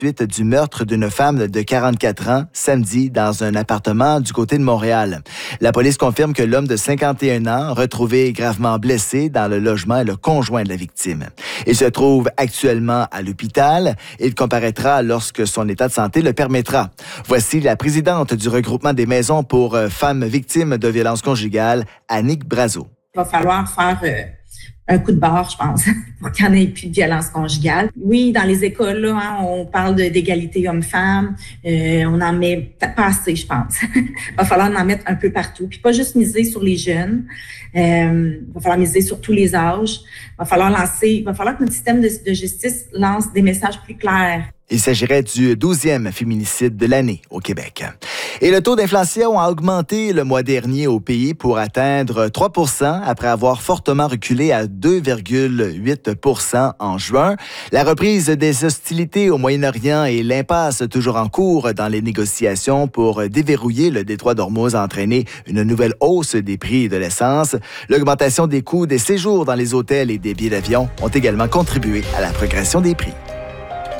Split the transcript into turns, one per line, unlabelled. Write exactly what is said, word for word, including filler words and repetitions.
suite du meurtre d'une femme de quarante-quatre ans samedi dans un appartement du côté de Montréal. La police confirme que l'homme de cinquante et un ans, retrouvé gravement blessé dans le logement, est le conjoint de la victime. Il se trouve actuellement à l'hôpital. Il comparaîtra lorsque son état de santé le permettra. Voici la présidente du regroupement des maisons pour femmes victimes de violences conjugales, Annick Brazeau.
Il va falloir faire euh, un coup de barre, je pense, pour qu'il n'y en ait plus de violence conjugale. Oui, dans les écoles, là, hein, on parle de, d'égalité homme-femme. Euh, on en met pas assez, je pense. Il va falloir en mettre un peu partout. Puis pas juste miser sur les jeunes. Euh, il va falloir miser sur tous les âges. Il va falloir lancer, il va falloir que notre système de, de justice lance des messages plus clairs.
Il s'agirait du douzième féminicide de l'année au Québec. Et le taux d'inflation a augmenté le mois dernier au pays pour atteindre trois pour cent après avoir fortement reculé à deux virgule huit pour cent en juin. La reprise des hostilités au Moyen-Orient et l'impasse toujours en cours dans les négociations pour déverrouiller le détroit d'Ormuz a entraîné une nouvelle hausse des prix de l'essence. L'augmentation des coûts des séjours dans les hôtels et des billets d'avion ont également contribué à la progression des prix.